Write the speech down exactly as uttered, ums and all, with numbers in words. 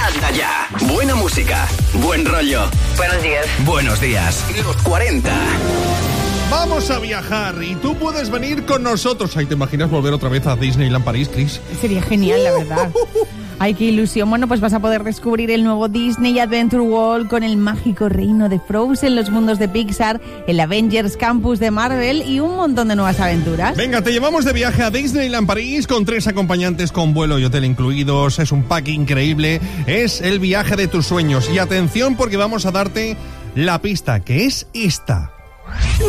Anda ya. Buena música, buen rollo. Buenos días. Buenos días. Los cuarenta. Vamos a viajar y tú puedes venir con nosotros. Ay, ¿te imaginas volver otra vez a Disneyland París, Chris? Sería genial, la verdad. Ay, qué ilusión. Bueno, pues vas a poder descubrir el nuevo Disney Adventure World con el mágico reino de Frozen, los mundos de Pixar, el Avengers Campus de Marvel y un montón de nuevas aventuras. Venga, te llevamos de viaje a Disneyland París con tres acompañantes con vuelo y hotel incluidos. Es un pack increíble. Es el viaje de tus sueños. Y atención porque vamos a darte la pista, que es esta.